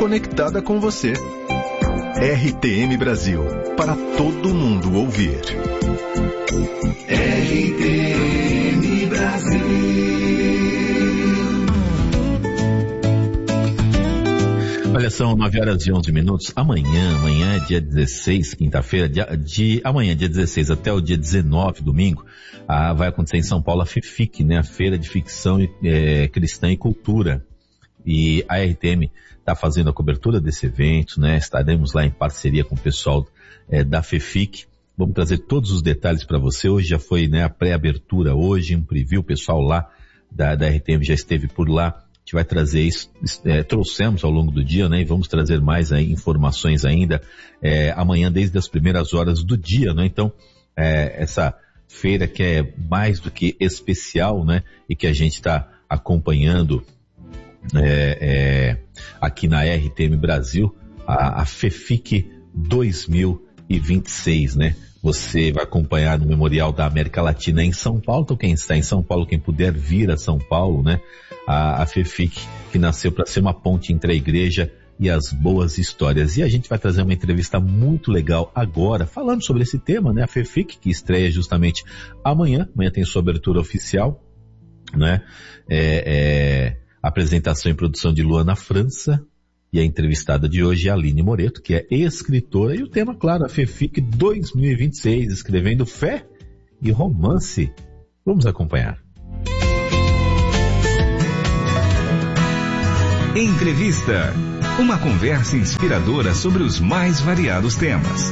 conectada com você. RTM Brasil, para todo mundo ouvir. RTM Brasil. Olha, são 9h11. Amanhã é dia 16, quinta-feira, amanhã, dia 16 até o dia 19, domingo, vai acontecer em São Paulo a FEFIC, né? A Feira de Ficção Cristã e Cultura. E a RTM está fazendo a cobertura desse evento, né? Estaremos lá em parceria com o pessoal da FEFIC. Vamos trazer todos os detalhes para você. Hoje já foi, né, a pré-abertura, hoje um preview, o pessoal lá da RTM já esteve por lá. A gente vai trazer isso, trouxemos ao longo do dia, né? E vamos trazer mais informações ainda amanhã, desde as primeiras horas do dia, né? Então, essa feira que é mais do que especial, né? E que a gente está acompanhando aqui na RTM Brasil, a FEFIC 2026, né? Você vai acompanhar no Memorial da América Latina em São Paulo. Então, quem está em São Paulo, quem puder vir a São Paulo, né? A FEFIC, que nasceu para ser uma ponte entre a igreja e as boas histórias. E a gente vai trazer uma entrevista muito legal agora, falando sobre esse tema, né? A FEFIC, que estreia justamente amanhã. Amanhã tem sua abertura oficial, né? Apresentação e produção de Luana França. E a entrevistada de hoje é a Aline Moreto, que é escritora, e o tema, claro, a FEFIC 2026, escrevendo fé e romance. Vamos acompanhar. Entrevista. Uma conversa inspiradora sobre os mais variados temas.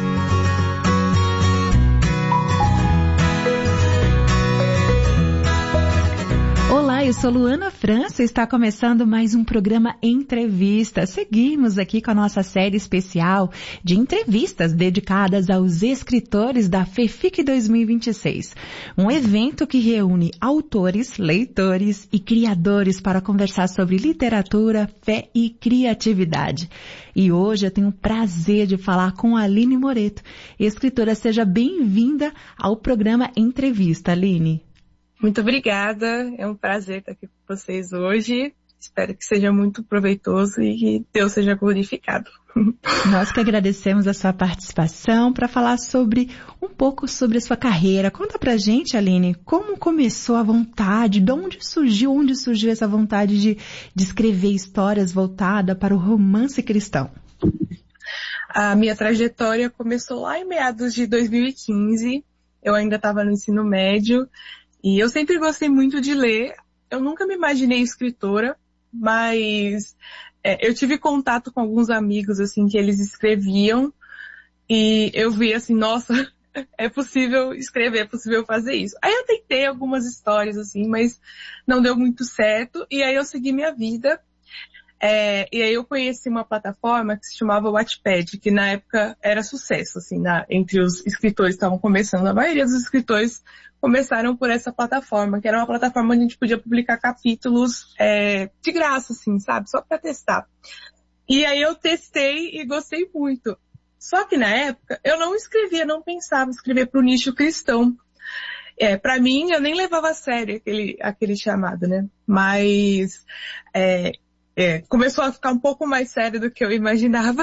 Olá, eu sou Luana França, está começando mais um programa Entrevista. Seguimos aqui com a nossa série especial de entrevistas dedicadas aos escritores da FEFIC 2026. Um evento que reúne autores, leitores e criadores para conversar sobre literatura, fé e criatividade. E hoje eu tenho o prazer de falar com a Aline Moreto. Escritora, seja bem-vinda ao programa Entrevista, Aline. Muito obrigada, é um prazer estar aqui com vocês hoje. Espero que seja muito proveitoso e que Deus seja glorificado. Nós que agradecemos a sua participação para falar um pouco sobre a sua carreira. Conta pra gente, Aline, como começou a vontade, onde surgiu essa vontade de escrever histórias voltadas para o romance cristão? A minha trajetória começou lá em meados de 2015, eu ainda estava no ensino médio. E eu sempre gostei muito de ler. Eu nunca me imaginei escritora, mas eu tive contato com alguns amigos, assim, que eles escreviam. E eu vi assim, nossa, é possível escrever, é possível fazer isso. Aí eu tentei algumas histórias, assim, mas não deu muito certo. E aí eu segui minha vida. E aí eu conheci uma plataforma que se chamava Wattpad, que na época era sucesso, assim, entre os escritores que estavam começando. A maioria dos escritores começaram por essa plataforma, que era uma plataforma onde a gente podia publicar capítulos de graça, assim, sabe? Só para testar. E aí eu testei e gostei muito. Só que na época eu não escrevia, não pensava em escrever para o nicho cristão. Para mim, eu nem levava a sério aquele chamado, né? Mas começou a ficar um pouco mais sério do que eu imaginava.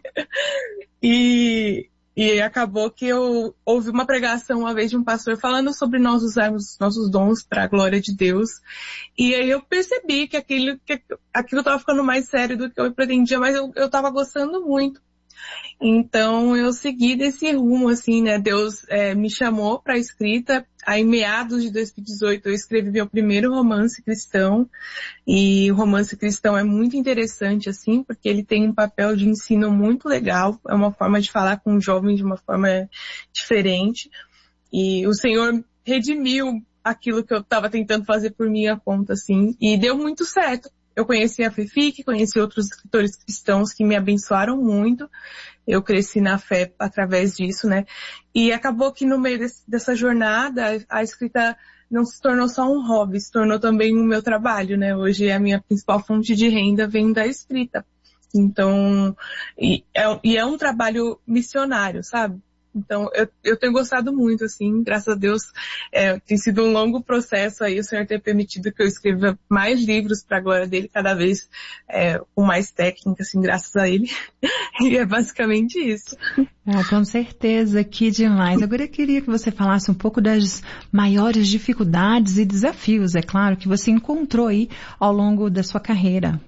E acabou que eu ouvi uma pregação uma vez de um pastor falando sobre nós usarmos nossos dons para a glória de Deus. E aí eu percebi que aquilo estava ficando mais sério do que eu pretendia, mas eu estava gostando muito. Então eu segui desse rumo, assim, né? Deus me chamou para a escrita. Aí, em meados de 2018, eu escrevi meu primeiro romance cristão. E o romance cristão é muito interessante, assim, porque ele tem um papel de ensino muito legal. É uma forma de falar com o jovem de uma forma diferente. E o Senhor redimiu aquilo que eu estava tentando fazer por minha conta, assim. E deu muito certo. Eu conheci a FEFIC, conheci outros escritores cristãos que me abençoaram muito. Eu cresci na fé através disso, né? E acabou que no meio dessa jornada, a escrita não se tornou só um hobby, se tornou também o meu trabalho, né? Hoje a minha principal fonte de renda vem da escrita. Então, é um trabalho missionário, sabe? Então, eu tenho gostado muito, assim, graças a Deus, tem sido um longo processo aí, o Senhor ter permitido que eu escreva mais livros para a glória dele, cada vez com mais técnica, assim, graças a ele. E é basicamente isso. Com certeza, que demais. Agora eu queria que você falasse um pouco das maiores dificuldades e desafios, é claro, que você encontrou aí ao longo da sua carreira.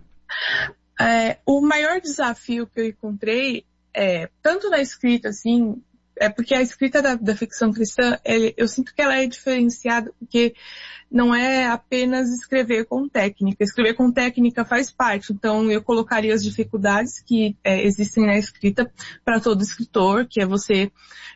O maior desafio que eu encontrei, tanto na escrita, assim, porque a escrita da ficção cristã, eu sinto que ela é diferenciada, porque não é apenas escrever com técnica. Escrever com técnica faz parte, então eu colocaria as dificuldades que existem na escrita para todo escritor, que é você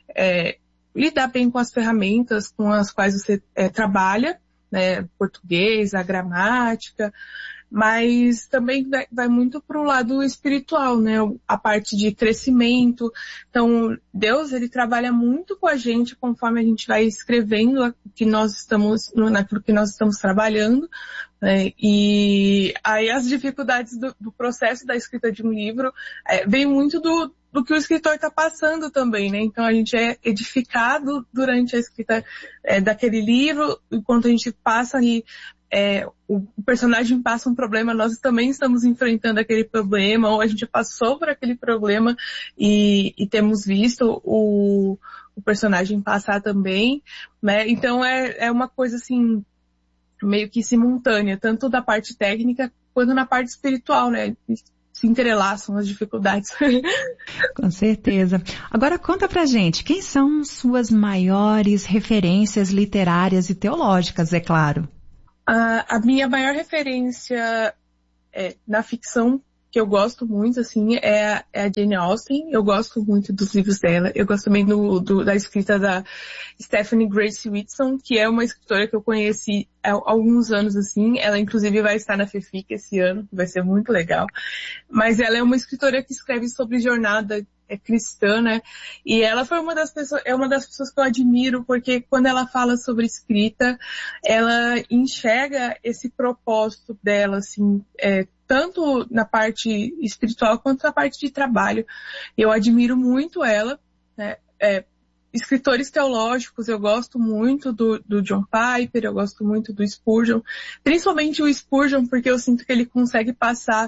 lidar bem com as ferramentas com as quais você trabalha, né, português, a gramática, mas também vai muito para o lado espiritual, né? A parte de crescimento. Então, Deus, ele trabalha muito com a gente conforme a gente vai escrevendo naquilo que nós estamos trabalhando, né? E aí as dificuldades do processo da escrita de um livro vem muito do que o escritor está passando também, né? Então a gente é edificado durante a escrita daquele livro, enquanto a gente passa ali, o personagem passa um problema, nós também estamos enfrentando aquele problema, ou a gente passou por aquele problema e temos visto o personagem passar também, né? Então é uma coisa assim, meio que simultânea, tanto da parte técnica quanto na parte espiritual, né? Se entrelaçam as dificuldades. Com certeza. Agora conta pra gente, quem são suas maiores referências literárias e teológicas, é claro? A minha maior referência na ficção que eu gosto muito, assim, é a Jane Austen. Eu gosto muito dos livros dela. Eu gosto também da escrita da Stephanie Grace Whitson, que é uma escritora que eu conheci há alguns anos, assim. Ela, inclusive, vai estar na FEFIC esse ano, que vai ser muito legal. Mas ela é uma escritora que escreve sobre jornada cristã, né? E ela foi uma das pessoas que eu admiro, porque quando ela fala sobre escrita, ela enxerga esse propósito dela, assim, tanto na parte espiritual quanto na parte de trabalho. Eu admiro muito ela, né? Escritores teológicos, eu gosto muito do John Piper, eu gosto muito do Spurgeon, principalmente o Spurgeon, porque eu sinto que ele consegue passar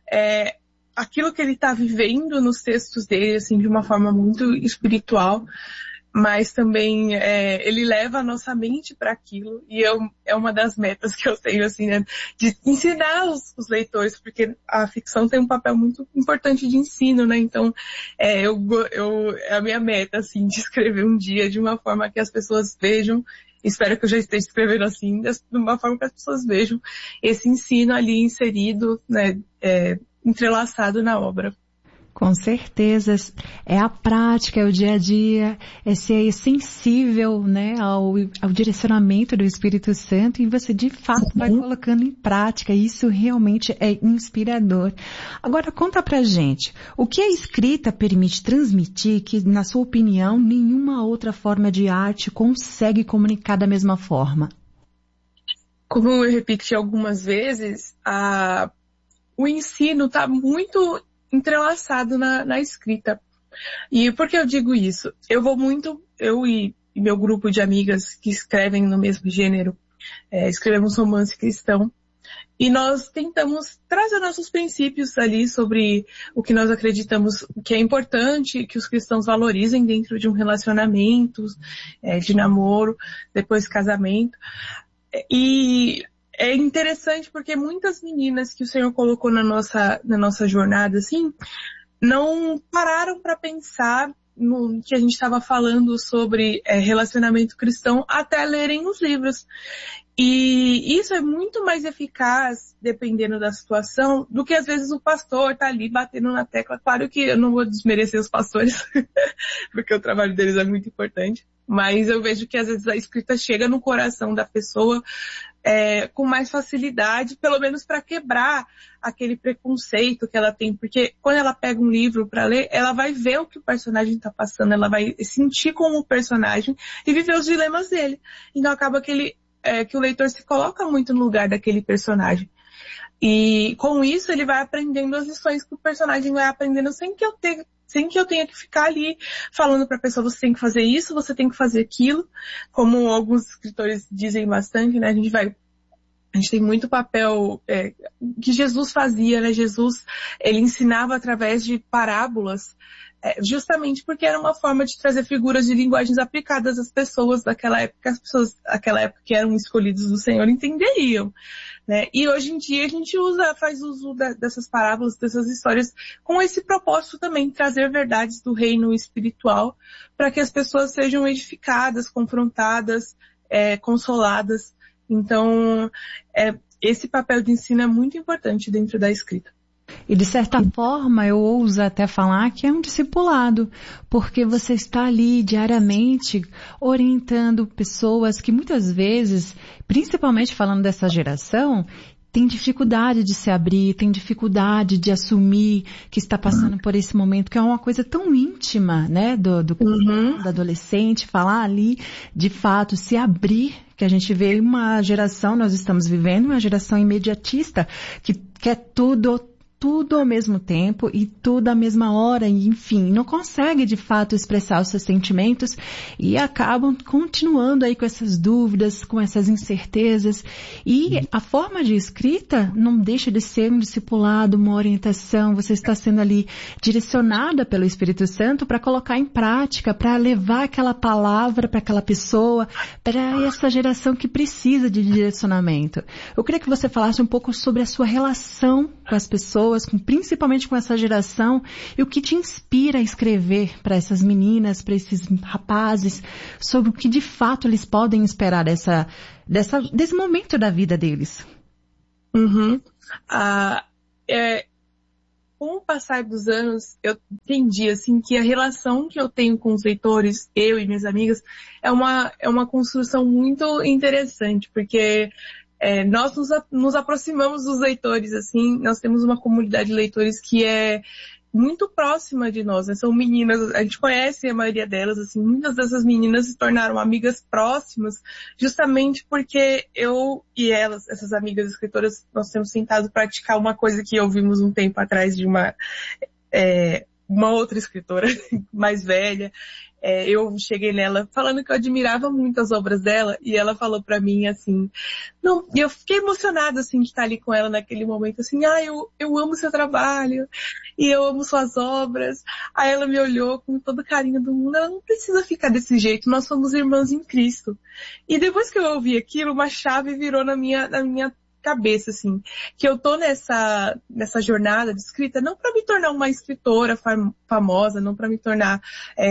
aquilo que ele está vivendo nos textos dele, assim, de uma forma muito espiritual, mas também ele leva a nossa mente para aquilo, e é uma das metas que eu tenho, assim, né, de ensinar os leitores, porque a ficção tem um papel muito importante de ensino, né? Então é a minha meta, assim, de escrever um dia de uma forma que as pessoas vejam. Espero que eu já esteja escrevendo assim, de uma forma que as pessoas vejam esse ensino ali inserido, né, entrelaçado na obra. Com certeza, é a prática, é o dia a dia, é ser sensível, né, ao direcionamento do Espírito Santo, e você de fato vai colocando em prática. Isso realmente é inspirador. Agora conta pra gente, o que a escrita permite transmitir que, na sua opinião, nenhuma outra forma de arte consegue comunicar da mesma forma? Como eu repeti algumas vezes, o ensino está muito entrelaçado na escrita. E por que eu digo isso? Eu e meu grupo de amigas que escrevem no mesmo gênero, escrevemos romance cristão, e nós tentamos trazer nossos princípios ali sobre o que nós acreditamos que é importante que os cristãos valorizem dentro de um relacionamento, de namoro, depois casamento. E é interessante porque muitas meninas que o Senhor colocou na nossa jornada, assim, não pararam para pensar no que a gente estava falando sobre relacionamento cristão até lerem os livros. E isso é muito mais eficaz, dependendo da situação, do que às vezes o pastor tá ali batendo na tecla. Claro que eu não vou desmerecer os pastores, porque o trabalho deles é muito importante, mas eu vejo que às vezes a escrita chega no coração da pessoa com mais facilidade, pelo menos para quebrar aquele preconceito que ela tem, porque quando ela pega um livro para ler, ela vai ver o que o personagem está passando, ela vai sentir como o personagem e viver os dilemas dele. Então acaba que o leitor se coloca muito no lugar daquele personagem. E com isso ele vai aprendendo as lições que o personagem vai aprendendo sem que eu sem que eu tenha que ficar ali falando para a pessoa, você tem que fazer isso, você tem que fazer aquilo, como alguns escritores dizem bastante, né? A gente tem muito papel que Jesus fazia, né? Jesus, ele ensinava através de parábolas, justamente porque era uma forma de trazer figuras de linguagens aplicadas às pessoas daquela época, as pessoas daquela época que eram escolhidos do Senhor entenderiam, né? E hoje em dia a gente faz uso dessas parábolas, dessas histórias, com esse propósito também, trazer verdades do reino espiritual, para que as pessoas sejam edificadas, confrontadas, consoladas. Então, esse papel de ensino é muito importante dentro da escrita. E de certa forma, eu ouso até falar que é um discipulado, porque você está ali diariamente orientando pessoas que muitas vezes, principalmente falando dessa geração, tem dificuldade de se abrir, tem dificuldade de assumir que está passando por esse momento, que é uma coisa tão íntima, né, do adolescente, falar ali, de fato, se abrir, que a gente vê uma geração, nós estamos vivendo uma geração imediatista, que quer tudo ao mesmo tempo e tudo à mesma hora, e enfim, não consegue de fato expressar os seus sentimentos e acabam continuando aí com essas dúvidas, com essas incertezas. E a forma de escrita não deixa de ser um discipulado, uma orientação, você está sendo ali direcionada pelo Espírito Santo para colocar em prática, para levar aquela palavra para aquela pessoa, para essa geração que precisa de direcionamento. Eu queria que você falasse um pouco sobre a sua relação com as pessoas, principalmente com essa geração, e o que te inspira a escrever para essas meninas, para esses rapazes, sobre o que de fato eles podem esperar desse momento da vida deles. Com o passar dos anos, eu entendi, assim, que a relação que eu tenho com os leitores, eu e minhas amigas, é uma construção muito interessante, porque nós nos aproximamos dos leitores, assim, nós temos uma comunidade de leitores que é muito próxima de nós, né? São meninas, a gente conhece a maioria delas, assim, muitas dessas meninas se tornaram amigas próximas, justamente porque eu e elas, essas amigas escritoras, nós temos tentado praticar uma coisa que ouvimos um tempo atrás de uma outra escritora mais velha. Eu cheguei nela falando que eu admirava muito as obras dela, e ela falou pra mim assim, e eu fiquei emocionada assim de estar ali com ela naquele momento, assim, eu amo seu trabalho, e eu amo suas obras. Aí ela me olhou com todo o carinho do mundo, ela não precisa ficar desse jeito, nós somos irmãs em Cristo. E depois que eu ouvi aquilo, uma chave virou na minha cabeça, assim, que eu tô nessa jornada de escrita não para me tornar uma escritora famosa, não para me tornar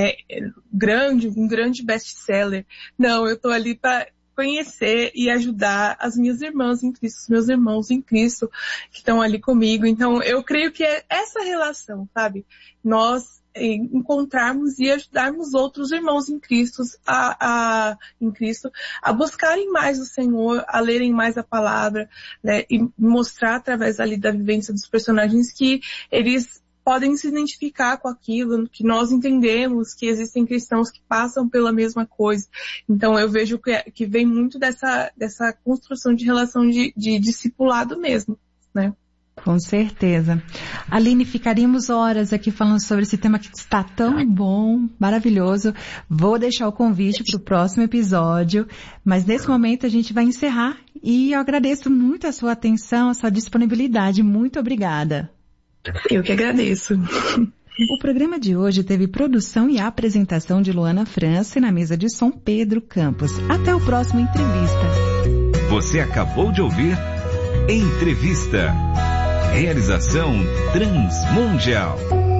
um grande best-seller. Não, eu tô ali para conhecer e ajudar as minhas irmãs em Cristo, os meus irmãos em Cristo que estão ali comigo. Então, eu creio que é essa relação, sabe? Nós encontrarmos e ajudarmos outros irmãos em Cristo a buscarem mais o Senhor, a lerem mais a palavra, né, e mostrar através ali da vivência dos personagens que eles podem se identificar com aquilo, que nós entendemos que existem cristãos que passam pela mesma coisa. Então eu vejo que vem muito dessa construção de relação de discipulado mesmo, né? Com certeza. Aline, ficaríamos horas aqui falando sobre esse tema que está tão bom, maravilhoso. Vou deixar o convite para o próximo episódio, mas nesse momento a gente vai encerrar e eu agradeço muito a sua atenção, a sua disponibilidade. Muito obrigada. Eu que agradeço. O programa de hoje teve produção e apresentação de Luana França e na mesa de som Pedro Campos. Até o próximo Entrevista. Você acabou de ouvir Entrevista. Realização Transmundial.